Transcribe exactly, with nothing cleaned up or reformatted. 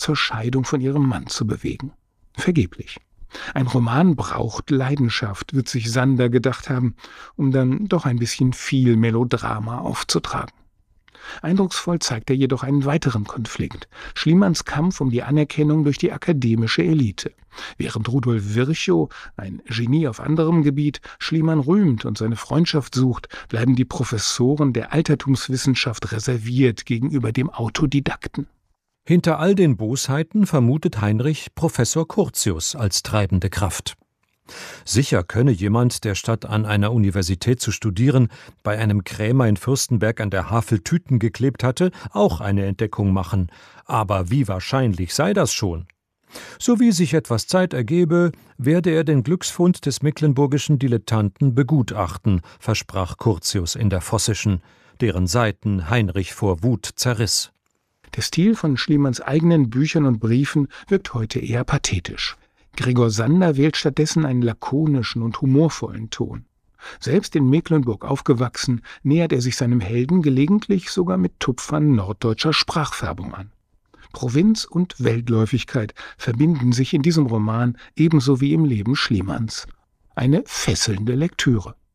zur Scheidung von ihrem Mann zu bewegen. Vergeblich. Ein Roman braucht Leidenschaft, wird sich Sander gedacht haben, um dann doch ein bisschen viel Melodrama aufzutragen. Eindrucksvoll zeigt er jedoch einen weiteren Konflikt: Schliemanns Kampf um die Anerkennung durch die akademische Elite. Während Rudolf Virchow, ein Genie auf anderem Gebiet, Schliemann rühmt und seine Freundschaft sucht, bleiben die Professoren der Altertumswissenschaft reserviert gegenüber dem Autodidakten. Hinter all den Bosheiten vermutet Heinrich Professor Curtius als treibende Kraft. Sicher könne jemand, der statt an einer Universität zu studieren, bei einem Krämer in Fürstenberg an der Havel Tüten geklebt hatte, auch eine Entdeckung machen. Aber wie wahrscheinlich sei das schon? So wie sich etwas Zeit ergebe, werde er den Glücksfund des mecklenburgischen Dilettanten begutachten, versprach Curtius in der Vossischen, deren Seiten Heinrich vor Wut zerriss. Der Stil von Schliemanns eigenen Büchern und Briefen wirkt heute eher pathetisch. Gregor Sander wählt stattdessen einen lakonischen und humorvollen Ton. Selbst in Mecklenburg aufgewachsen, nähert er sich seinem Helden gelegentlich sogar mit Tupfern norddeutscher Sprachfärbung an. Provinz und Weltläufigkeit verbinden sich in diesem Roman ebenso wie im Leben Schliemanns. Eine fesselnde Lektüre.